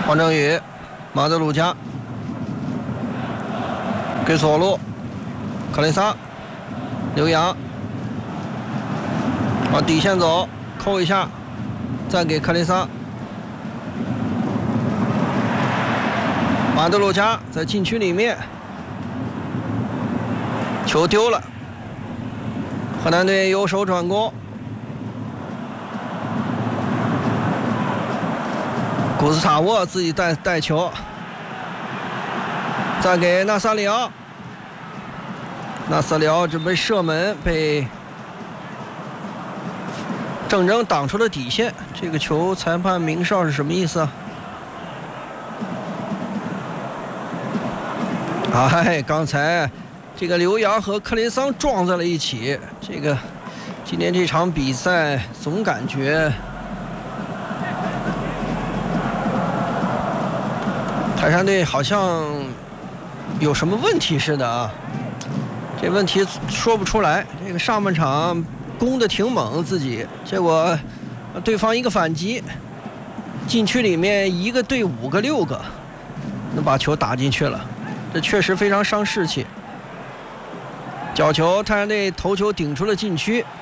黄正宇，马德鲁加给左路，克雷萨，刘洋往底线走，扣一下，再给克雷萨。马德鲁加在禁区里面，球丢了。河南队右手转攻，古斯塔沃自己带球，再给纳萨里奥。纳萨里奥准备射门，被郑铮挡出了底线。这个球裁判鸣哨是什么意思啊？哎，刚才这个刘洋和克雷桑撞在了一起。这个今天这场比赛总感觉泰山队好像有什么问题似的啊，这问题说不出来。这个上半场攻得挺猛，自己结果对方一个反击，禁区里面一个对5个6个，能把球打进去了，这确实非常伤士气。角球，泰山队头球顶出了禁区，